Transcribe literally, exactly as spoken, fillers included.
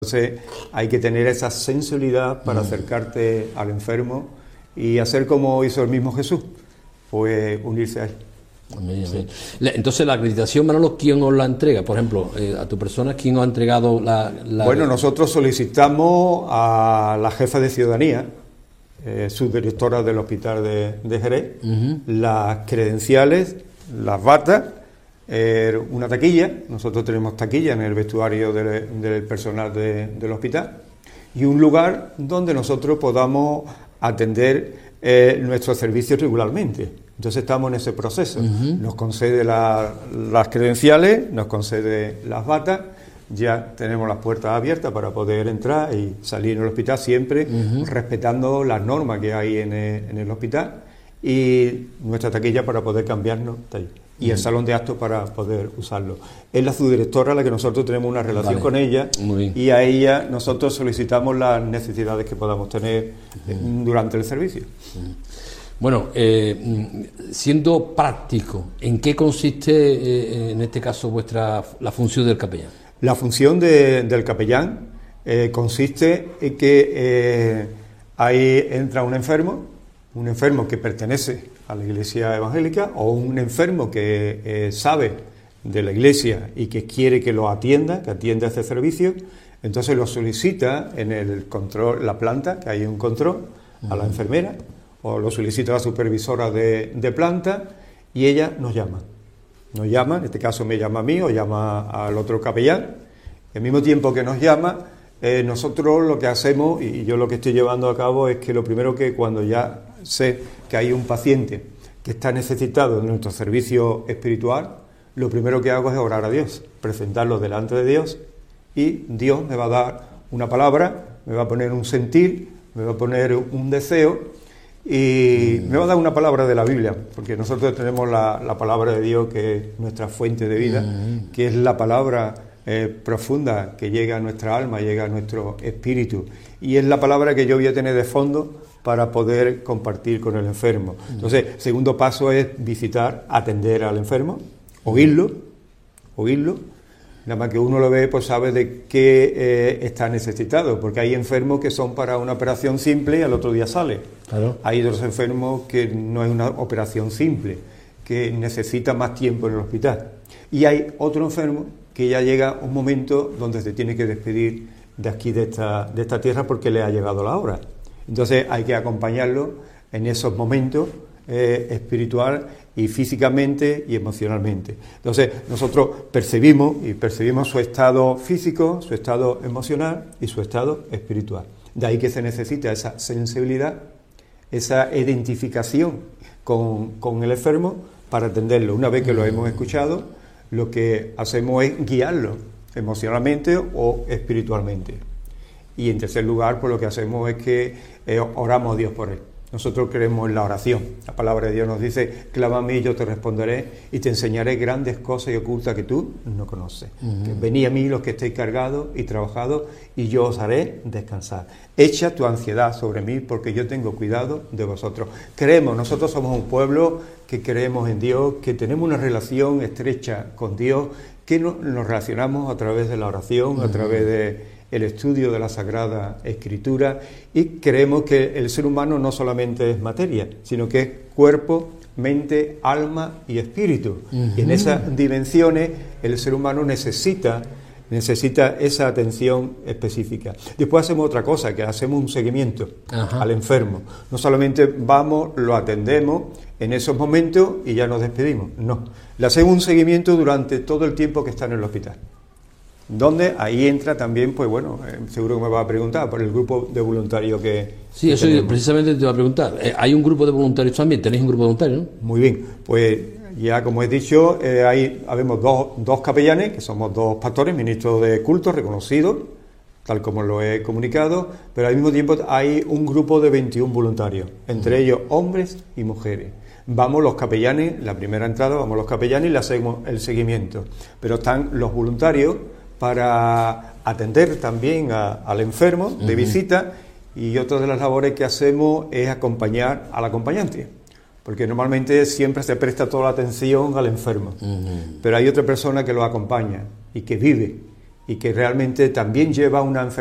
Entonces hay que tener esa sensibilidad para acercarte al enfermo y hacer como hizo el mismo Jesús, pues unirse a él. Amén, amén. Entonces la acreditación, Manolo, ¿quién os la entrega? Por ejemplo, eh, a tu persona, ¿quién os ha entregado la, la...? Bueno, nosotros solicitamos a la jefa de ciudadanía, eh, subdirectora del hospital de, de Jerez, uh-huh. las credenciales, las batas, eh, una taquilla. Nosotros tenemos taquilla en el vestuario de, del personal de, del hospital, y un lugar donde nosotros podamos atender eh, nuestros servicios regularmente. Entonces estamos en ese proceso. Uh-huh. Nos concede la, las credenciales, nos concede las batas, ya tenemos las puertas abiertas para poder entrar y salir en el hospital siempre uh-huh. respetando las normas que hay en el, en el hospital, y nuestra taquilla para poder cambiarnos está ahí. Y uh-huh. el salón de actos para poder usarlo. Es la subdirectora a la que nosotros tenemos una relación vale. con ella, y a ella nosotros solicitamos las necesidades que podamos tener uh-huh. durante el servicio. Uh-huh. Bueno, eh, siendo práctico, ¿en qué consiste eh, en este caso vuestra la función del capellán? La función de, del capellán eh, consiste en que eh, ahí entra un enfermo, un enfermo que pertenece a la iglesia evangélica, o un enfermo que eh, sabe de la iglesia y que quiere que lo atienda, que atienda este servicio. Entonces lo solicita en el control, la planta, que hay un control, a la enfermera, o lo solicita la supervisora de, de planta, y ella nos llama. Nos llama, en este caso me llama a mí o llama al otro capellán. Al mismo tiempo que nos llama, eh, nosotros lo que hacemos, y yo lo que estoy llevando a cabo, es que lo primero, que cuando ya sé que hay un paciente que está necesitado de nuestro servicio espiritual, lo primero que hago es orar a Dios, presentarlo delante de Dios, y Dios me va a dar una palabra, me va a poner un sentir, me va a poner un deseo, y me va a dar una palabra de la Biblia, porque nosotros tenemos la, la palabra de Dios, que es nuestra fuente de vida, uh-huh. que es la palabra eh, profunda que llega a nuestra alma, llega a nuestro espíritu, y es la palabra que yo voy a tener de fondo para poder compartir con el enfermo. Uh-huh. Entonces, segundo paso es visitar, atender al enfermo, oírlo, oírlo. Nada más que uno lo ve, pues sabe de qué eh, está necesitado, porque hay enfermos que son para una operación simple y al otro día sale. Claro. Hay otros enfermos que no es una operación simple, que necesita más tiempo en el hospital. Y hay otro enfermo que ya llega un momento donde se tiene que despedir de aquí, de esta, de esta tierra, porque le ha llegado la hora. Entonces hay que acompañarlo en esos momentos eh, espiritual y físicamente y emocionalmente. Entonces nosotros percibimos y percibimos su estado físico, su estado emocional y su estado espiritual. De ahí que se necesita esa sensibilidad, esa identificación con, con el enfermo para atenderlo. Una vez que lo hemos escuchado, lo que hacemos es guiarlo emocionalmente o espiritualmente. Y en tercer lugar, pues lo que hacemos es que eh, oramos a Dios por él. Nosotros creemos en la oración. La palabra de Dios nos dice: clama a mí y yo te responderé y te enseñaré grandes cosas y ocultas que tú no conoces. Uh-huh. Que venid a mí los que estéis cargados y trabajados, y yo os haré descansar. Echa tu ansiedad sobre mí, porque yo tengo cuidado de vosotros. Creemos, nosotros somos un pueblo que creemos en Dios, que tenemos una relación estrecha con Dios, que no, nos relacionamos a través de la oración, uh-huh. a través de el estudio de la Sagrada Escritura, y creemos que el ser humano no solamente es materia, sino que es cuerpo, mente, alma y espíritu. Uh-huh. Y en esas dimensiones el ser humano necesita, necesita esa atención específica. Después hacemos otra cosa, que hacemos un seguimiento uh-huh. al enfermo. No solamente vamos, lo atendemos en esos momentos y ya nos despedimos, no. Le hacemos un seguimiento durante todo el tiempo que está en el hospital. Donde ahí entra también, pues bueno, eh, seguro que me va a preguntar por el grupo de voluntarios que... Sí, que eso tenemos. Precisamente te va a preguntar. Eh, ¿Hay un grupo de voluntarios también? ¿Tenéis un grupo de voluntarios, no? Muy bien, pues ya como he dicho, eh, ahí habemos dos, dos capellanes, que somos dos pastores, ministros de culto reconocidos, tal como lo he comunicado, pero al mismo tiempo hay un grupo de veintiún voluntarios, entre ellos hombres y mujeres. Vamos los capellanes, la primera entrada, vamos los capellanes y le hacemos el seguimiento, pero están los voluntarios para atender también a, al enfermo de uh-huh. visita, y otra de las labores que hacemos es acompañar al acompañante, porque normalmente siempre se presta toda la atención al enfermo, uh-huh. pero hay otra persona que lo acompaña y que vive y que realmente también lleva una enfermedad